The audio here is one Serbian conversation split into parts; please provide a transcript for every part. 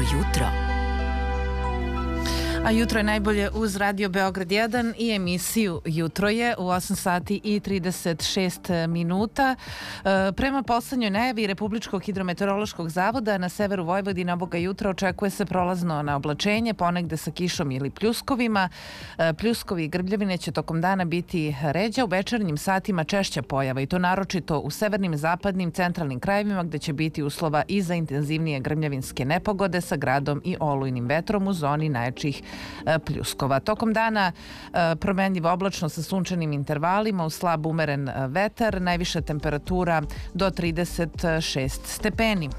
jutro. A jutro je najbolje uz Radio Beograd 1 i emisiju Jutro je u 8 sati i 36 minuta. Prema poslednjoj najavi Republičkog hidrometeorološkog zavoda na severu Vojvodine ovoga jutra očekuje se prolazno na oblačenje, ponegde sa kišom ili pljuskovima. Pljuskovi i grbljavine će tokom dana biti ređa, u večernjim satima češća pojava i to naročito u severnim, zapadnim, centralnim krajevima gde će biti uslova i za intenzivnije grmljavinske nepogode sa gradom i olujnim vetrom u zoni najjačih pljuskova. Tokom dana promenljivo oblačno sa sunčanim intervalima, uz slab umeren vetar, najviša temperatura do 36 stepeni.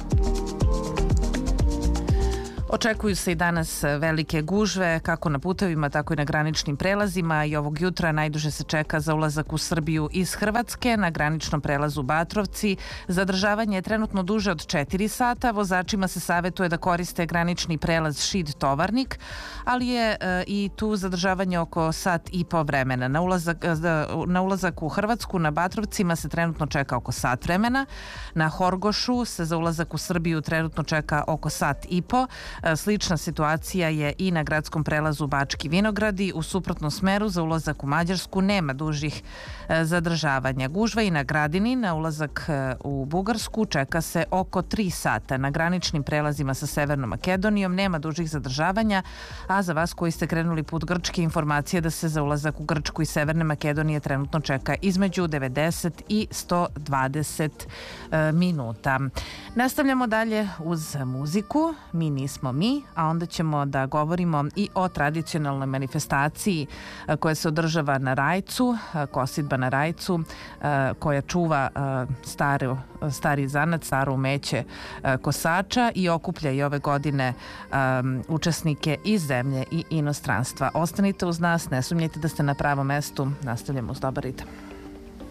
Očekuju se i danas velike gužve, kako na putevima, tako i na graničnim prelazima i ovog jutra najduže se čeka za ulazak u Srbiju iz Hrvatske. Na graničnom prelazu Batrovci zadržavanje je trenutno duže od 4 sata. Vozačima se savetuje da koriste granični prelaz Šid-Tovarnik, ali je i tu zadržavanje oko sat i po vremena. Na ulazak u Hrvatsku na Batrovcima se trenutno čeka oko sat vremena. Na Horgošu se za ulazak u Srbiju trenutno čeka oko sat i po. Slična situacija je i na gradskom prelazu Bački Vinogradi. U suprotnom smeru za ulazak u Mađarsku nema dužih zadržavanja. Gužva i na Gradini, na ulazak u Bugarsku čeka se oko 3 sata. Na graničnim prelazima sa Severnom Makedonijom nema dužih zadržavanja, a za vas koji ste krenuli put Grčke, informacija da se za ulazak u Grčku i Severne Makedonije trenutno čeka između 90 i 120 minuta. Nastavljamo dalje uz muziku. Mi nismo mi, a onda ćemo da govorimo i o tradicionalnoj manifestaciji koja se održava na Rajcu, kosidba na Rajcu, koja čuva stari zanat, staro umeće kosača i okuplja i ove godine učesnike iz zemlje i inostranstva. Ostanite uz nas, ne sumnjajte da ste na pravom mestu. Nastavljamo uz dobar ritam.